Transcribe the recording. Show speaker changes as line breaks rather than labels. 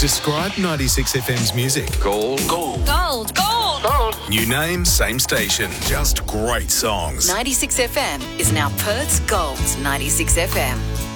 Describe 96FM's music.
Gold.
Gold. Gold. Gold. Gold.
New name, same station. Just great songs.
96FM is now Perth's Gold 96FM.